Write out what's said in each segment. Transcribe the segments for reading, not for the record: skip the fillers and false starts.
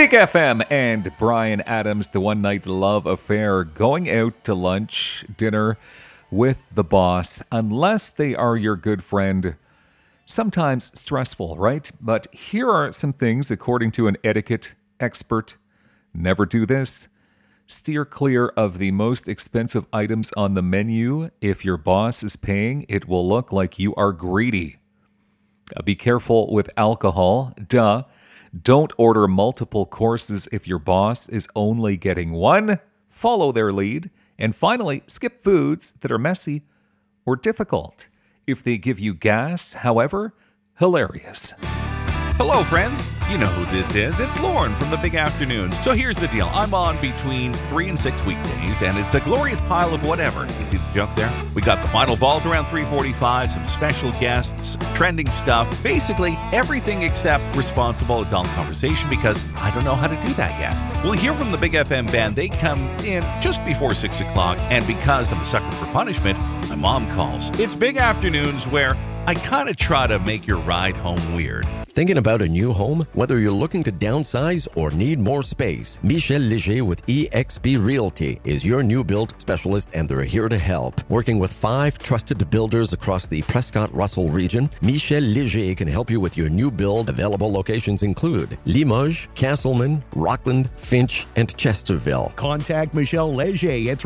Big FM and Brian Adams, the one-night love affair, going out to lunch, dinner with the boss, unless they are your good friend. Sometimes stressful, right? But here are some things, according to an etiquette expert. Never do this. Steer clear of the most expensive items on the menu. If your boss is paying, it will look like you are greedy. Be careful with alcohol. Don't order multiple courses if your boss is only getting one. Follow their lead. And finally, skip foods that are messy or difficult. If they give you gas, however, hilarious. Hello, friends. You know who this is. It's Lauren from the Big Afternoons. So here's the deal. I'm on between 3 and 6 weekdays, and it's a glorious pile of whatever. You see the joke there? We got the final vault around 3:45, some special guests, trending stuff, basically everything except responsible adult conversation, because I don't know how to do that yet. We'll hear from the Big FM band. They come in just before 6 o'clock, and because I'm a sucker for punishment, my mom calls. It's Big Afternoons, where I kind of try to make your ride home weird. Thinking about a new home? Whether you're looking to downsize or need more space, Michel Léger with eXp Realty is your new build specialist, and they're here to help. Working with 5 trusted builders across the Prescott-Russell region, Michel Léger can help you with your new build. Available locations include Limoges, Castleman, Rockland, Finch, and Chesterville. Contact Michel Léger at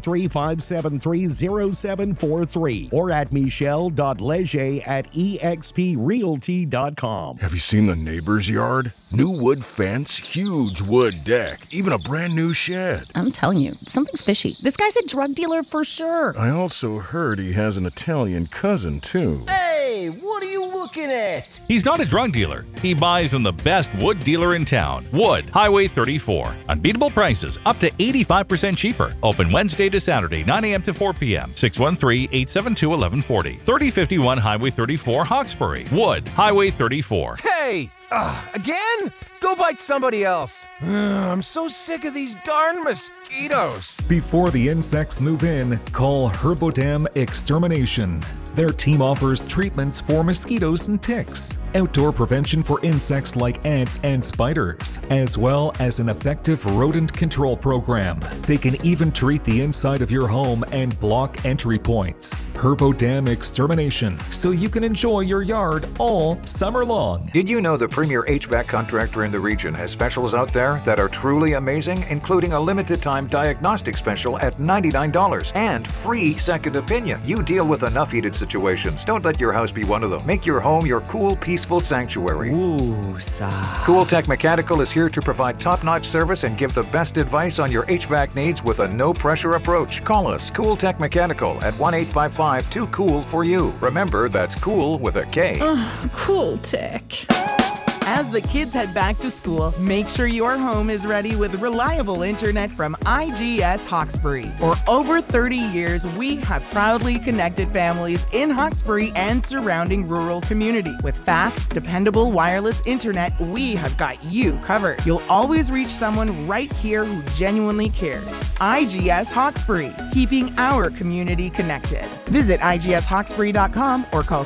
343-573-0743 or at michel.leger@exprealty.com. Have you seen the neighbor's yard? New wood fence, huge wood deck, even a brand new shed. I'm telling you, something's fishy. This guy's a drug dealer for sure. I also heard he has an Italian cousin, too. Hey, what are you looking at? He's not a drug dealer. He buys from the best wood dealer in town. Wood, Highway 34. Unbeatable prices, up to 85% cheaper. Open Wednesday to Saturday, 9 a.m. to 4 p.m. 613-872-1140. 3051 Highway 34, Hawkesbury. Wood, Highway 34. Hey! Again? Go bite somebody else. I'm so sick of these darn mosquitoes. Before the insects move in, call Herbodam Extermination. Their team offers treatments for mosquitoes and ticks, outdoor prevention for insects like ants and spiders, as well as an effective rodent control program. They can even treat the inside of your home and block entry points. Herbodam Extermination, so you can enjoy your yard all summer long. Did you know the premier HVAC contractor in the region has specials out there that are truly amazing, including a limited-time diagnostic special at $99 and free second opinion? You deal with enough heated situations. Don't let your house be one of them. Make your home your cool, peaceful sanctuary. Ooh, sigh. Cool Tech Mechanical is here to provide top-notch service and give the best advice on your HVAC needs with a no-pressure approach. Call us, Cool Tech Mechanical, at 1-855-2COOL-for-you. Remember, that's cool with a K. Cool Tech. As the kids head back to school, make sure your home is ready with reliable internet from IGS Hawkesbury. For over 30 years, we have proudly connected families in Hawkesbury and surrounding rural community. With fast, dependable wireless internet, we have got you covered. You'll always reach someone right here who genuinely cares. IGS Hawkesbury, keeping our community connected. Visit IGSHawkesbury.com or call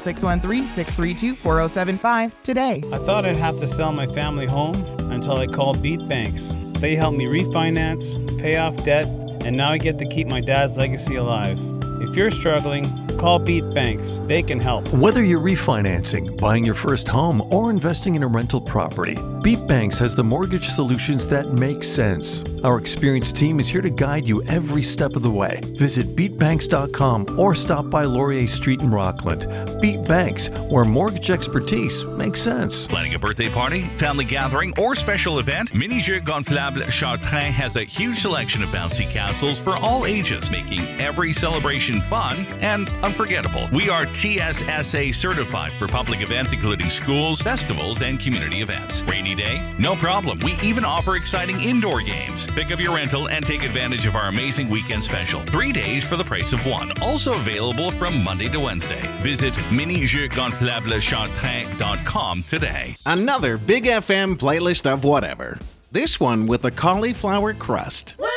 613-632-4075 today. I thought I'd have to sell my family home until I called Beat Banks. They helped me refinance, pay off debt, and now I get to keep my dad's legacy alive. If you're struggling, call Beat Banks. They can help. Whether you're refinancing, buying your first home, or investing in a rental property, Beat Banks has the mortgage solutions that make sense. Our experienced team is here to guide you every step of the way. Visit beatbanks.com or stop by Laurier Street in Rockland. Beat Banks, where mortgage expertise makes sense. Planning a birthday party, family gathering, or special event? Mini Jeux Gonflables Chartrain has a huge selection of bouncy castles for all ages, making every celebration fun and unforgettable. We are TSSA certified for public events, including schools, festivals, and community events. Rainy day? No problem. We even offer exciting indoor games. Pick up your rental and take advantage of our amazing weekend special. 3 days for the price of one. Also available from Monday to Wednesday. Visit minijeuxgonflableschartrain.com today. Another Big FM playlist of whatever. This one with the cauliflower crust. Woo!